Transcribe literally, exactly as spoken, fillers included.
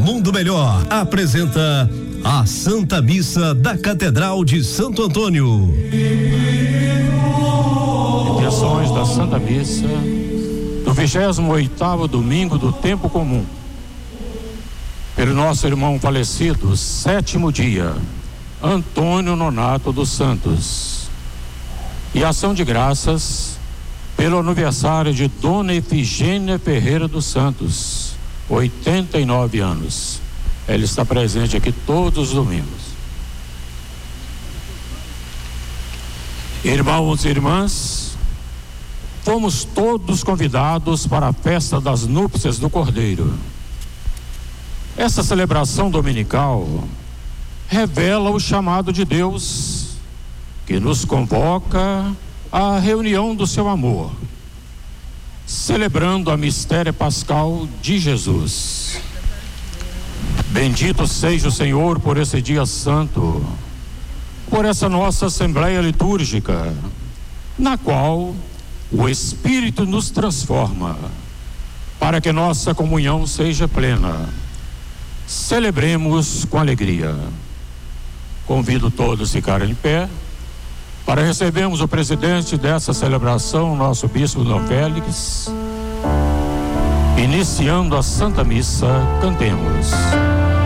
Mundo Melhor apresenta a Santa Missa da Catedral de Santo Antônio. Intenções da Santa Missa do vigésimo oitavo domingo do tempo comum. Pelo nosso irmão falecido, sétimo dia, Antônio Nonato dos Santos. E ação de graças pelo aniversário de Dona Efigênia Ferreira dos Santos, oitenta e nove anos. Ela está presente aqui todos os domingos. Irmãos e irmãs, fomos todos convidados para a festa das núpcias do Cordeiro. Essa celebração dominical revela o chamado de Deus, que nos convoca à reunião do seu amor, celebrando a mistéria pascal de Jesus. Bendito seja o Senhor por esse dia santo, por essa nossa assembleia litúrgica, na qual o Espírito nos transforma, para que nossa comunhão seja plena. Celebremos com alegria. Convido todos a ficarem em pé para recebermos o presidente dessa celebração, nosso bispo Dom Félix. Iniciando a Santa Missa, cantemos.